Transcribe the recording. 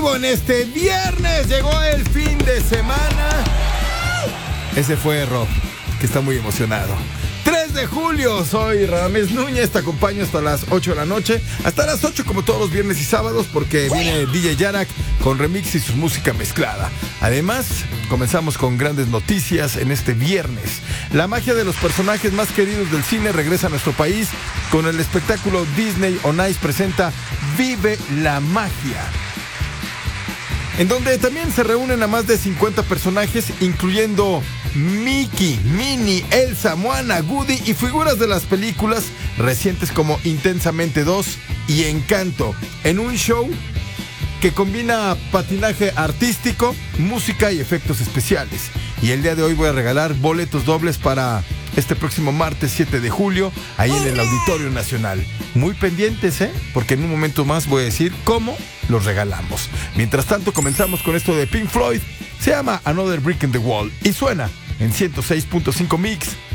vivo en este viernes. Llegó el fin de semana. Ese fue Rob, que está muy emocionado. 3 de julio, soy Radamés Núñez, te acompaño hasta las 8 de la noche. Hasta las 8 como todos los viernes y sábados, porque viene DJ Yarak con remix y su música mezclada. Además, comenzamos con grandes noticias en este viernes. La magia de los personajes más queridos del cine regresa a nuestro país con el espectáculo Disney On Ice presenta Vive la Magia, en donde también se reúnen a más de 50 personajes, incluyendo Mickey, Minnie, Elsa, Moana, Woody y figuras de las películas recientes como Intensamente 2 y Encanto, en un show que combina patinaje artístico, música y efectos especiales. Y el día de hoy voy a regalar boletos dobles para este próximo martes 7 de julio, ahí en el Auditorio Nacional. Muy pendientes, porque en un momento más voy a decir cómo los regalamos. Mientras tanto, comenzamos con esto de Pink Floyd. Se llama Another Brick in the Wall y suena en 106.5 Mix